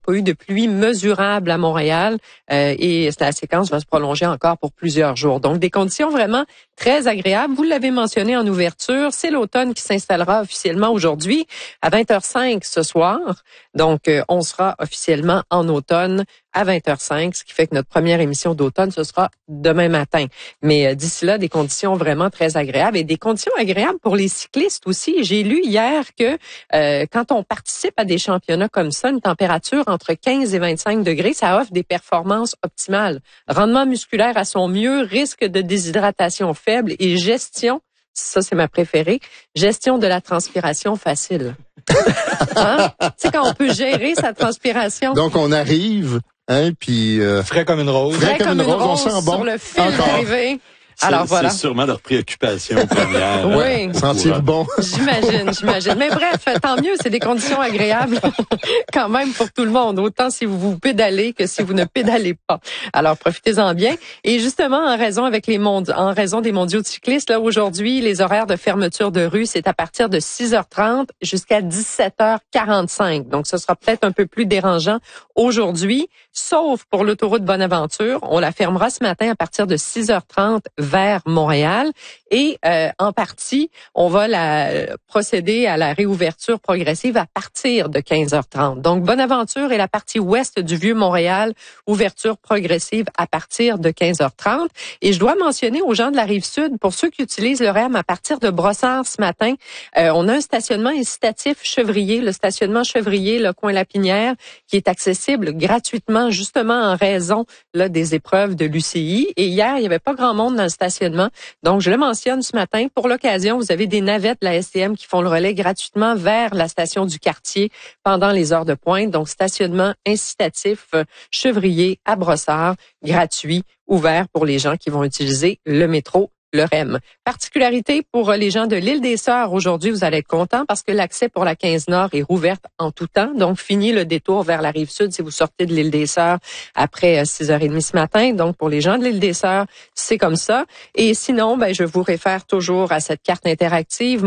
Pas eu de pluie mesurable à Montréal et la séquence va se prolonger encore pour plusieurs jours. Donc, des conditions vraiment très agréables. Vous l'avez mentionné en ouverture, c'est l'automne qui s'installera officiellement aujourd'hui à 20h05 ce soir. Donc, on sera officiellement en automne à 20h05, ce qui fait que notre première émission d'automne, ce sera demain matin. Mais d'ici là, des conditions vraiment très agréables et des conditions agréables pour les cyclistes aussi. J'ai lu hier que quand on participe à des championnats comme ça, une température entre 15 et 25 degrés, ça offre des performances optimales. Rendement musculaire à son mieux, risque de déshydratation faible et gestion, ça c'est ma préférée, gestion de la transpiration facile. Hein? Tu sais, quand on peut gérer sa transpiration. Donc, on arrive, puis... frais comme une rose. Frais comme une rose, on sent bon. sur le fil d'arrivée. Alors voilà. C'est sûrement leur préoccupation première. Oui. Sentir bon. J'imagine. Mais bref, tant mieux, c'est des conditions agréables quand même pour tout le monde, autant si vous pédalez que si vous ne pédalez pas. Alors profitez-en bien. Et justement, en raison des mondiaux de cyclistes, là aujourd'hui, les horaires de fermeture de rue, c'est à partir de 6h30 jusqu'à 17h45. Donc ce sera peut-être un peu plus dérangeant aujourd'hui, sauf pour l'autoroute Bonaventure. On la fermera ce matin à partir de 6h30 vers Montréal et en partie, on va procéder à la réouverture progressive à partir de 15h30. Donc, Bonaventure et la partie ouest du Vieux-Montréal, ouverture progressive à partir de 15h30. Et je dois mentionner aux gens de la Rive-Sud, pour ceux qui utilisent le REM à partir de Brossard ce matin, on a un stationnement incitatif Chevrier, le stationnement Chevrier, le coin Lapinière, qui est accessible gratuitement justement en raison là des épreuves de l'UCI. Et hier, il n'y avait pas grand monde dans le stationnement. Donc, je le mentionne ce matin. Pour l'occasion, vous avez des navettes de la STM qui font le relais gratuitement vers la station du quartier pendant les heures de pointe. Donc, stationnement incitatif Chevrier à Brossard, gratuit, ouvert pour les gens qui vont utiliser le métro. Le REM. Particularité pour les gens de l'île des Sœurs, aujourd'hui, vous allez être contents parce que l'accès pour la 15 Nord est rouverte en tout temps. Donc, fini le détour vers la Rive-Sud si vous sortez de l'île des Sœurs après 6h30 ce matin. Donc, pour les gens de l'île des Sœurs, c'est comme ça. Et sinon, je vous réfère toujours à cette carte interactive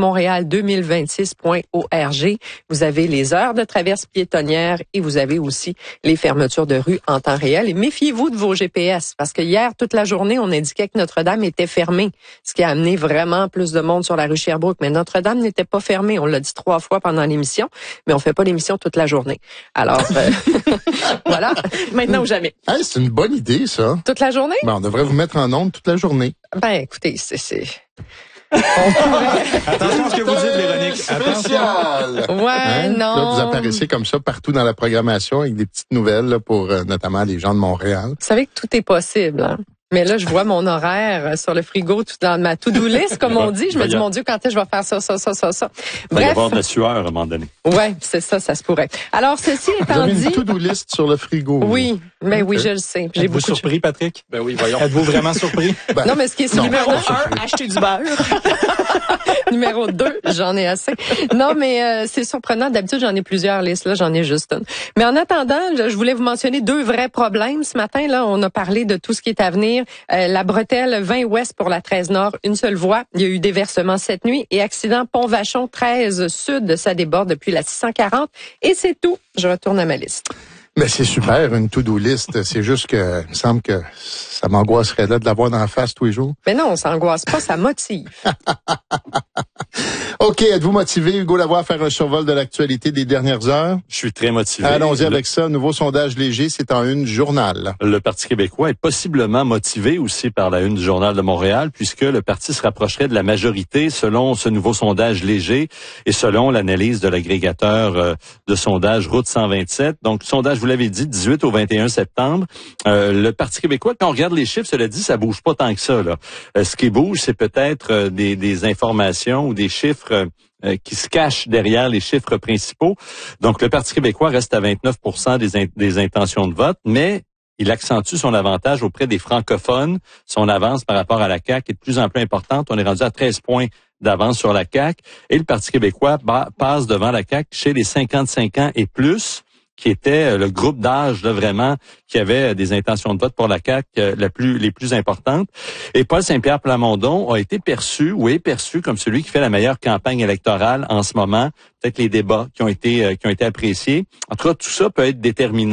montréal2026.org. Vous avez les heures de traverse piétonnière et vous avez aussi les fermetures de rue en temps réel. Et méfiez-vous de vos GPS parce que hier, toute la journée, on indiquait que Notre-Dame était fermée. Ce qui a amené vraiment plus de monde sur la rue Sherbrooke. Mais Notre-Dame n'était pas fermée. On l'a dit 3 fois pendant l'émission, mais on fait pas l'émission toute la journée. Alors, voilà, maintenant ou jamais. Hey, c'est une bonne idée, ça. Toute la journée? On devrait vous mettre en onde toute la journée. Écoutez, c'est... Attention à ce que vous dites, Véronique. Spécial. Ouais, non. Là, vous apparaissez comme ça partout dans la programmation avec des petites nouvelles là, pour notamment les gens de Montréal. Vous savez que tout est possible, hein? Mais là, je vois mon horaire sur le frigo, tout dans ma to-do list, comme on dit. Je me dis, mon Dieu, quand est-ce que je vais faire ça? Il va y avoir de la sueur à un moment donné. Ouais, c'est ça se pourrait. Alors, ceci étant vous avez dit... une to-do list sur le frigo. Oui, mais oui, je le sais. J'ai beaucoup surpris, Patrick? Ben oui, voyons. Êtes-vous vraiment surpris? Non, mais ce qui est numéro 1, acheter du beurre. Numéro 2, j'en ai assez. Non, mais c'est surprenant. D'habitude, j'en ai plusieurs listes. Là, j'en ai juste une. Mais en attendant, je voulais vous mentionner 2 vrais problèmes. Ce matin, là, on a parlé de tout ce qui est à venir. La bretelle 20 ouest pour la 13 nord, une seule voie. Il y a eu déversement cette nuit. Et accident Pont-Vachon 13 sud, ça déborde depuis la 640. Et c'est tout. Je retourne à ma liste. Mais c'est super, une to-do list. C'est juste que, il me semble que ça m'angoisserait là de l'avoir dans la face tous les jours. Mais non, ça angoisse pas, ça motive. OK, êtes-vous motivé, Hugo Lavoie, à faire un survol de l'actualité des dernières heures? Je suis très motivé. Allons-y avec ça. Nouveau sondage léger, c'est en une journal. Le Parti québécois est possiblement motivé aussi par la une du Journal de Montréal, puisque le parti se rapprocherait de la majorité selon ce nouveau sondage léger et selon l'analyse de l'agrégateur de sondage Route 127. Donc, sondage, vous l'avez dit, 18 au 21 septembre. Le Parti québécois, quand on regarde les chiffres, cela dit, ça bouge pas tant que ça, là. Ce qui bouge, c'est peut-être des informations ou des chiffres qui se cachent derrière les chiffres principaux. Donc, le Parti québécois reste à 29% des intentions de vote, mais il accentue son avantage auprès des francophones. Son avance par rapport à la CAQ est de plus en plus importante. On est rendu à 13 points d'avance sur la CAQ. Et le Parti québécois passe devant la CAQ chez les 55 ans et plus. qui était le groupe d'âge là, vraiment qui avait des intentions de vote pour la CAQ les plus importantes. Et Paul Saint-Pierre Plamondon a été perçu ou est perçu comme celui qui fait la meilleure campagne électorale en ce moment. Peut-être les débats qui ont été appréciés. En tout cas, tout ça peut être déterminant.